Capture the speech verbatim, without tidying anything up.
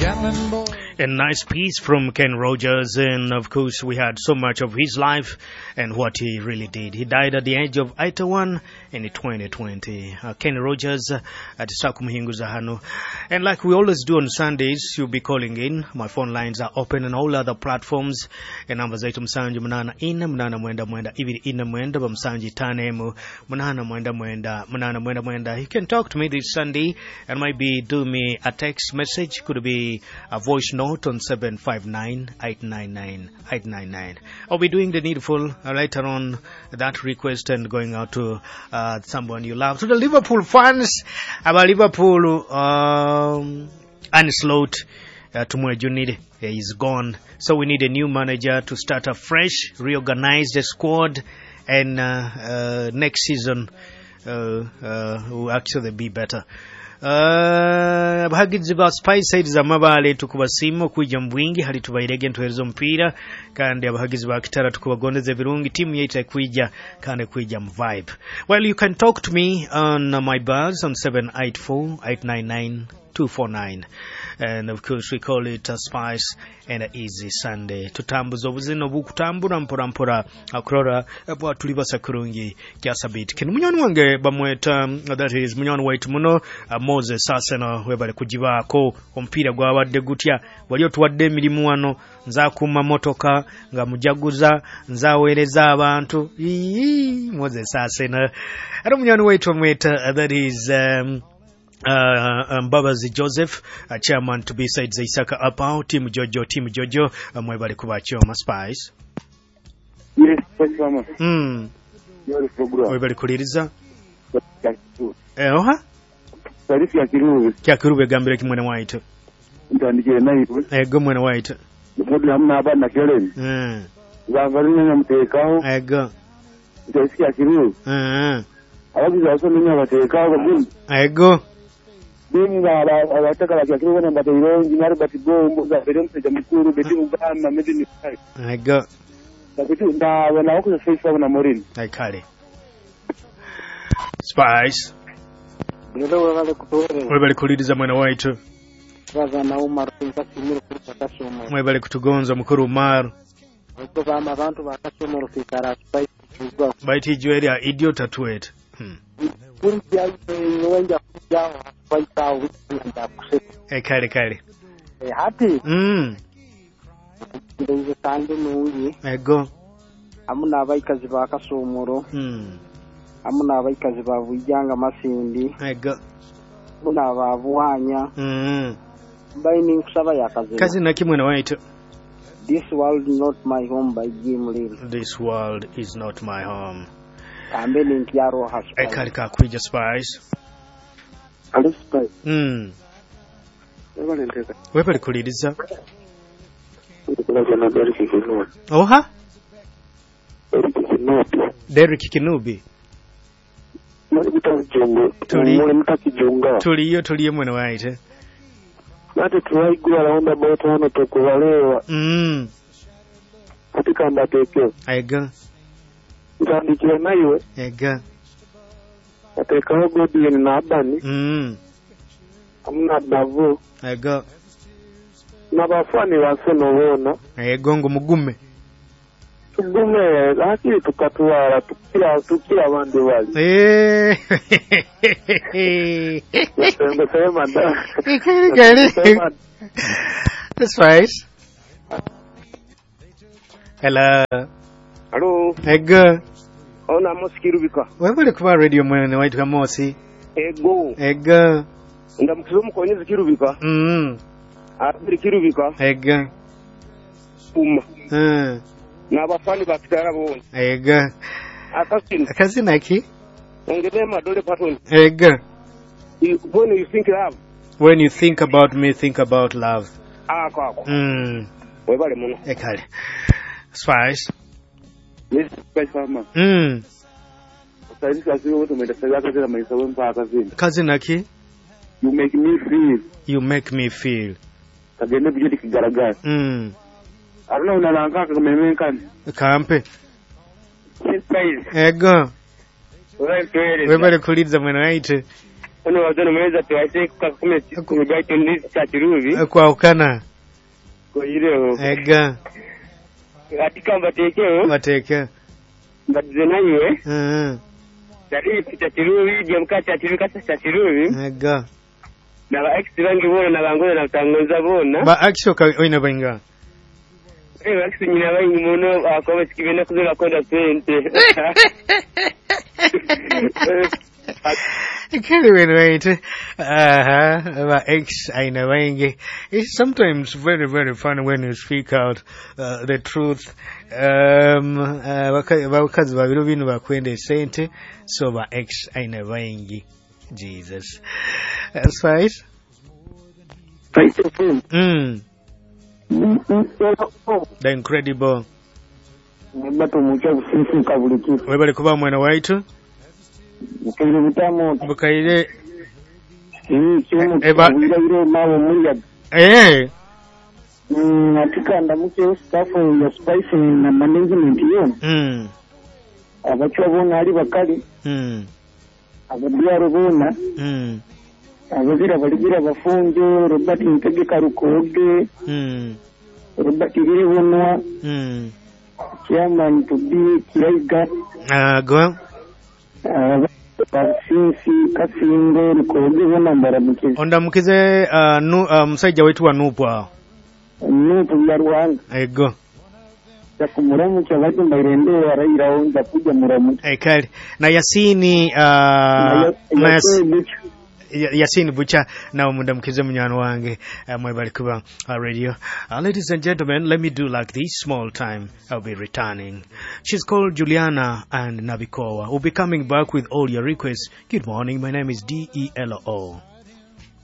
A nice piece from Ken Rogers, and of course we had so much of his life and what he really did. He died at the age of eighty-one in twenty twenty. Uh, Ken Rogers uh, at Sakumuhinguza Hano. And like we always do on Sundays, you'll be calling in. My phone lines are open on all other platforms. And numbers eight msanji munana ina munana mwenda mwenda ibiri ina mwenda bamsanji tanemu munana mwenda mwenda munana mwenda mwenda. You can talk to me this Sunday and maybe do me a text message. Could be a voice note on seven five nine, eight nine nine, eight nine nine. I'll be doing the needful uh, later on that request and going out to uh, someone you love. To the Liverpool fans, about Liverpool, um, Ancelotti, uh, Tumwe Junid is gone. So we need a new manager to start afresh, reorganize the squad, and uh, uh, next season uh, uh, will actually be better. Abahagizi ba Spice za mabale tukubasimu kuija mbwingi hali tubairege ntuherezo mpira kandi abahagizi ba Kitara tukubagondeze virungi timu yetu kuija kandi kuija mvibe. Well, you can talk to me on my buzz on seven eight four, eight nine nine, two four nine. And of course we call it a Spice and an Easy Sunday. Tutambuza obuzino bukutambura mpora mpora akurora bwa tulibasa kurungi kyasabit. Ken munyoni wange bamweta, that is munyoni waitu muno uh, Moses Sasena webale kujibako ompira gwabadde gutya wali otuwadde emirimu wano nza kuma motoka nga mujaguza nza weereza abantu. Ii, Moses Sasena aro munyoni waitu mweta, that is um, Uh, um, Babazi Joseph, uh, chairman to be side Zaisaka Apao, Team Jojo, Team Jojo, um, mwebale kubachoma Spice. Yes, Spice mama. Hmm. Yori program. Mwebale kuliriza? Eh, oha? Sarisi ya kirube. Kya kirube gambire kimwene waito. Ndandikire nayo. Eh, go mwene waito. Mwebale hamna abana keleni. Hmm. Zangarini na mtekao. Eh, go. Sarisi ya kirube. Hmm. Abagizi wasoni na mtekao kwa Eh, go. Binga abataka la kiakiro na batiro ngari batibombo za bere mseja mkuru beti mugama medi ni sai. Aiga. Bakiti nda wana wako face na morini. Aikale. Spice. Ndio wale kutore. Mwebale kuliriza mwana waitu. Baza na Umar Kimiro kutakasoma. Mwebale kutugonza mukuru Umar. Ko bama abantu bakasoma rufika Spice kugwa. Baiti jweri idiot atwet. Hmm. Kunja wenja kuja kwaita witenda kusema. Eh, kale kale. Eh, hati. Mm. Ndio tande nuyi. Ego. Amuna abayikazi bakasomoro. Mm. Amuna abayikazi bavujanga masindi. Ego. Amuna ababuhanya. Mm. Bayini kusaba yakazi. Kazi na kimwe na waito. This world is not my home by Jim Lee. This world is not my home. Ambeni nkiaro haspa. Ekali ka kuija Spice. Alo Spice. Mm. Webale nteka. Webale kuliriza. Kuna jana Derek Kinubi. Oha? Derek Kinubi. Derek Kinubi. Mwani mtajongo. Tuli. Mwani mtakijonga. Tuliyo tuliyo mwana waite. Nate tuwaigua laonda boto hano tokuwalewa. Mm. Katika ndatekeo. Aiga. Ndandikire nayo. Ega. Atekaho Godwin na Abani. Mm. Amuna Davo. Ega. Nabafani wasono wona. Ego ngo mugume. Tugume lakini tukatwara tukira tukira abandi wali. Eh. Ndio sema nda. Kali kali. That's right. Hello. Hello. Ega. Ona mosikirubika. Webale kuba radio mwene waitu kamosi. Ego. Ega. Ndamukizo mukonyeze kirubika. Mm. Abiri kirubika. Ega. Uma. Mm. Nabafani bakitara bo. Ega. Akasin. Akasin aki? Ongele madole patoni. Ega. When you think love. When you think about me, think about love. Ah, kwako. Mm. Webale muno. Ekale. Spice. Yes, Spice mama. Mm. Spice kasi wote mendasaka kazi na maisha wempa akazini. Kazi naki? You make me feel. You make me feel. Kagene bijedi kigaragara. Mm. Aruna unalanga kamemenkani. Kampe. Spice. Ego. Wewe kweli. Webale kuliriza mwana waite. ono wazono mweza tuwaise kukakume kugaito ndisi cha chiruvi kwa ukana kwa ileo ega katika mbatekeo mateke mbadzena iwe mhm dari cha chiruvi jemka cha chiruvi kasa cha chiruvi ega na ba ex bangi bona na bangona na tangonza bona ba action ka oina benga eh ex nyina bayi muno akome sikibena kuzula konda sente Anyway, wait. Uh-huh. My ex, I know, it's sometimes very, very funny when you speak out uh, the truth. Um, uh, because we don't know when they say it. So my ex, I know, Jesus. That's right. Mm. The incredible. Wewe kuba mwana waitu. Bukaire butamu bukaire eh kimu bukaire mawo muya eh mm atika ndamuke staff ya spice na management yo mm abacho bona ali bakali mm ababyaro bona mm abazira baligira bafunjo Robert Ntege Karukode mm Robert Riribonwa mm chairman to be Kiraiga ah go Sinsi kasingo rikoge bona mbaramukize onda mukize uh, nu uh, musajja wetu wa Nupwa Nupu ya Rwanda ego kumuramu cyabatu mbairende arayira onda kujya muramu ekali na Yasini uh, na, na Yasini Yasini Bucha na umunda mukize munyano wange uh, mwebali kuba uh, radio uh, ladies and gentlemen, let me do like this small time. I'll be returning. She's called Juliana and Nabikowa. We'll be coming back with all your requests. Good morning, my name is D E L O